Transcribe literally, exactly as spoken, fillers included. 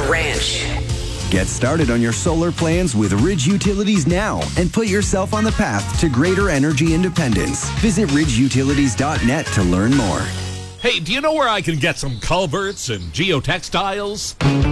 Ranch. Get started on your solar plans with Ridge Utilities now and put yourself on the path to greater energy independence. Visit ridge utilities dot net to learn more. Hey, do you know where I can get some culverts and geotextiles?